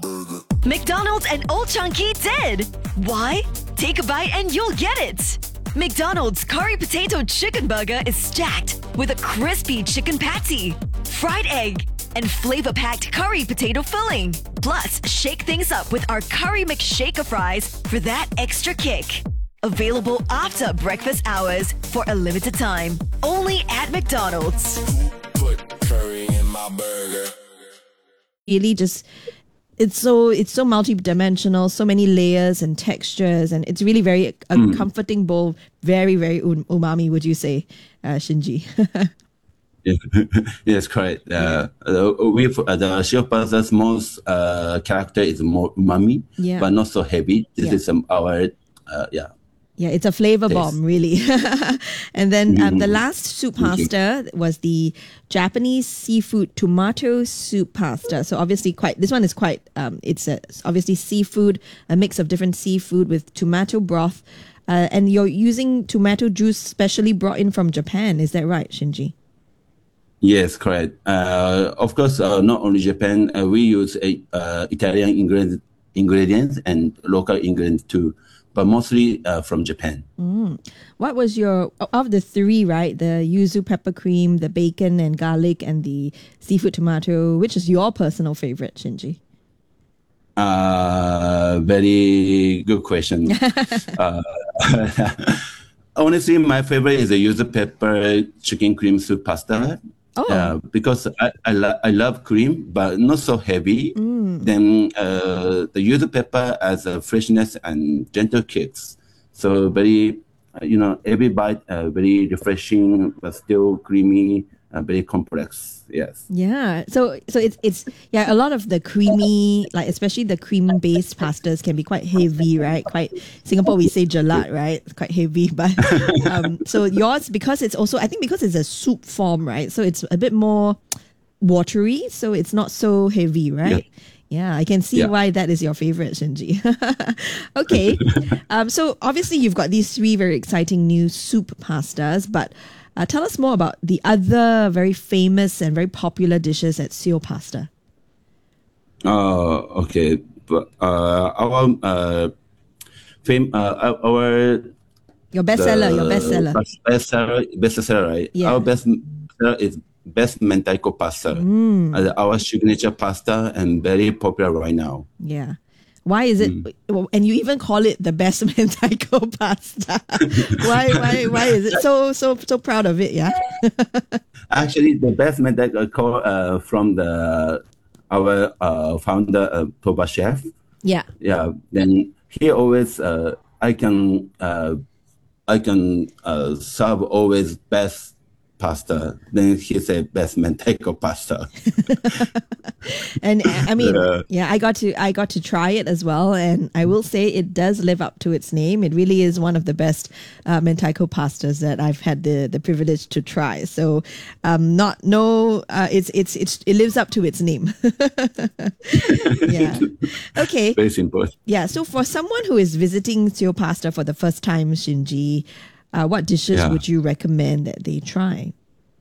McDonald's and Old Chunky did. Why? Take a bite and you'll get it. McDonald's Curry Potato Chicken Burger is stacked with a crispy chicken patty, fried egg, and flavor-packed curry potato filling. Plus, shake things up with our Curry McShaker fries for that extra kick. Available after breakfast hours for a limited time. Only at McDonald's. Put curry in my burger. Really just it's so multi-dimensional, so many layers and textures, and it's really very a comforting bowl, very, very umami, would you say, Shinji? Yeah. Yes, correct. The shio pasta's most character is more umami, Yeah. but not so heavy. This is our Yeah, it's a flavor bomb, really. And then the last soup pasta was the Japanese seafood tomato soup pasta. So obviously this one is quite, it's obviously seafood, a mix of different seafood with tomato broth. And you're using tomato juice specially brought in from Japan. Is that right, Shinji? Yes, correct. Of course, not only Japan, we use Italian ingredients and local ingredients too, but mostly from Japan. What was of the three, right? The yuzu pepper cream, the bacon and garlic, and the seafood tomato, which is your personal favorite, Shinji? Very good question. Honestly, my favorite is the yuzu pepper chicken cream soup pasta. Because I love cream, but not so heavy. Then the yuzu pepper has a freshness and gentle kicks. So very, every bite very refreshing, but still creamy, very complex. Yes. Yeah. So it's a lot of the creamy, like especially the cream-based pastas can be quite heavy, right? Quite Singapore we say gelat, right? It's quite heavy, but so yours because it's also because it's a soup form, right? So it's a bit more watery, so it's not so heavy, right? Yeah, I can see why that is your favorite, Shinji. Okay. So obviously you've got these three very exciting new soup pastas, but tell us more about the other very famous and very popular dishes at Sio Pasta. Okay. But our your bestseller. Bestseller, right? Yeah. Our bestseller is best mentaiko pasta. Our signature pasta and very popular right now. Yeah. Why is it? And you even call it the best mentaiko pasta. Why is it so proud of it? Yeah. Actually, the best mentaiko from our founder Toba chef. Yeah. Yeah. Then he always I can serve always best pasta. Then he said best mentaiko pasta. And I mean, I got to try it as well, and I will say it does live up to its name. It really is one of the best mentaiko pastas that I've had the privilege to try. So, it lives up to its name. Yeah. Okay. Very simple. Yeah. So for someone who is visiting Sio Pasta for the first time, Shinji, what dishes would you recommend that they try?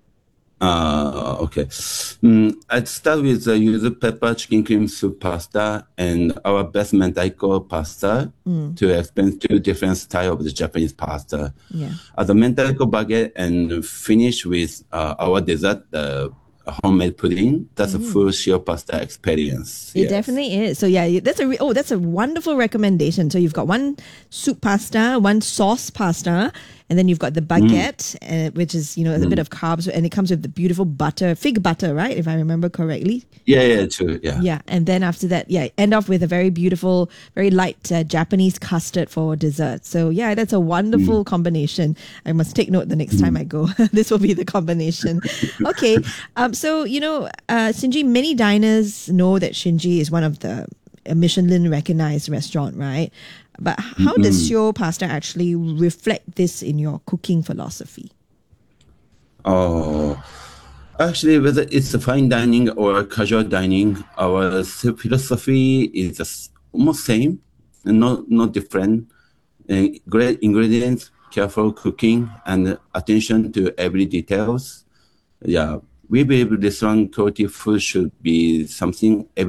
Okay. I'd start with the yuzu pepper chicken cream soup pasta and our best mentaiko pasta to explain two different styles of the Japanese pasta. Yeah. The mentaiko baguette and finish with our dessert, the homemade pudding. That's a full shio pasta experience. It definitely is. So yeah, that's a wonderful recommendation. So you've got one soup pasta, one sauce pasta, and then you've got the baguette, which is a bit of carbs, and it comes with the beautiful butter, fig butter, right? If I remember correctly. Yeah, true. Yeah. Yeah, and then after that, end off with a very beautiful, very light Japanese custard for dessert. So yeah, that's a wonderful combination. I must take note the next time I go. This will be the combination. Okay. So Shinji, many diners know that Shinji is one of the Michelin recognized restaurant, right? But how does Sio Pasta actually reflect this in your cooking philosophy? Actually, whether it's a fine dining or casual dining, our philosophy is just almost same and not different. Great ingredients, careful cooking, and attention to every details. Yeah, we believe restaurant quality food should be something